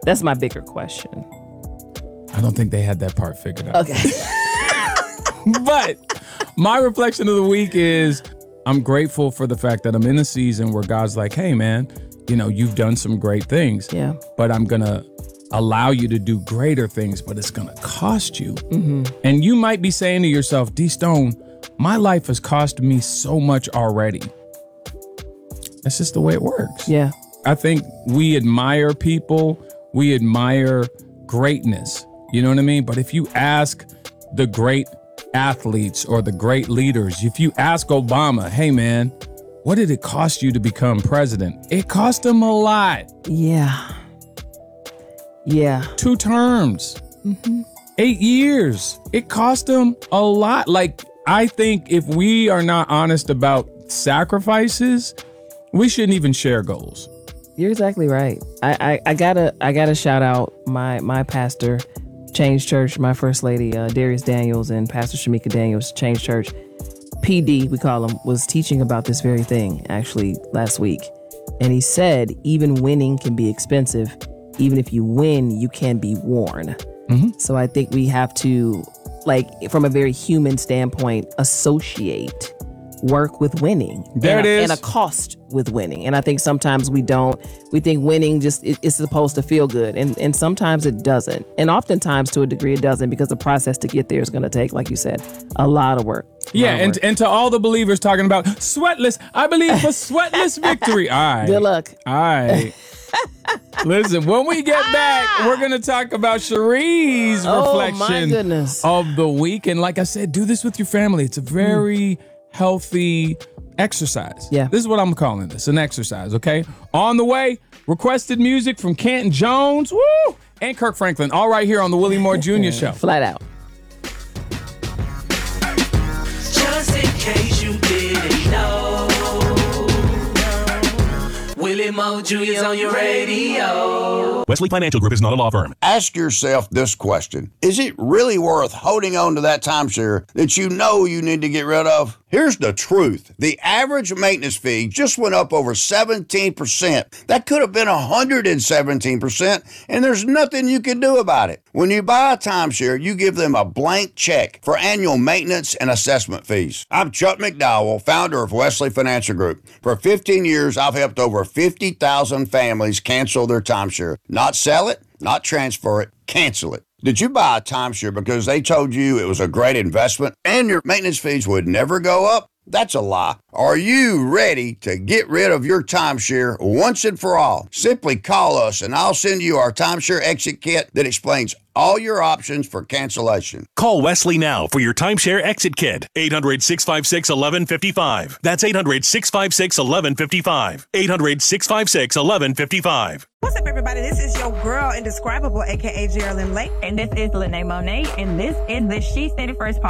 That's my bigger question. I don't think they had that part figured out. Okay. But my reflection of the week is I'm grateful for the fact that I'm in a season where God's like, hey, man, you know, you've done some great things. Yeah. But I'm going to allow you to do greater things, but it's going to cost you. And you might be saying to yourself, D Stone, my life has cost me so much already. That's just the way it works. Yeah. I think we admire people. We admire greatness. You know what I mean? But if you ask the great athletes or the great leaders, if you ask Obama, hey, man, what did it cost you to become president? It cost him a lot. Yeah. Yeah. 2 terms, 8 years. It cost him a lot. Like, I think if we are not honest about sacrifices, we shouldn't even share goals. You're exactly right. I gotta shout out my pastor, Change Church, my first lady, Darius Daniels, and Pastor Shamika Daniels, Change Church. PD, we call him, was teaching about this very thing actually last week. And he said, even winning can be expensive. Even if you win, you can be worn. So I think we have to, like, from a very human standpoint, associate work with winning. There it is. And a cost with winning. And I think sometimes we don't. We think winning just is supposed to feel good. And sometimes it doesn't. And oftentimes to a degree it doesn't, because the process to get there is going to take, like you said, a lot of work. Yeah, and to all the believers talking about sweatless, I believe for sweatless victory. All right. Good luck. All right. Listen, when we get back, we're going to talk about Cherie's reflection of the week. And like I said, do this with your family. It's a very healthy exercise. Yeah. This is what I'm calling this, an exercise, okay? On the way, requested music from Canton Jones, woo, and Kirk Franklin, all right here on the Willie Moore Jr. Show. Flat out. Just in case you didn't know, Willie Moore Jr. is on your radio. Wesley Financial Group is not a law firm. Ask yourself this question. Is it really worth holding on to that timeshare that you know you need to get rid of? Here's the truth. The average maintenance fee just went up over 17%. That could have been 117%, and there's nothing you can do about it. When you buy a timeshare, you give them a blank check for annual maintenance and assessment fees. I'm Chuck McDowell, founder of Wesley Financial Group. For 15 years, I've helped over 50,000 families cancel their timeshare. Not sell it, not transfer it, cancel it. Did you buy a timeshare because they told you it was a great investment and your maintenance fees would never go up? That's a lie. Are you ready to get rid of your timeshare once and for all? Simply call us and I'll send you our timeshare exit kit that explains all your options for cancellation. Call Wesley now for your timeshare exit kit. 800-656-1155. That's 800-656-1155. 800-656-1155. What's up, everybody? This is your girl, Indescribable, a.k.a. Geraldine Lake. And this is Lene Monet, and this is the She Said It First podcast.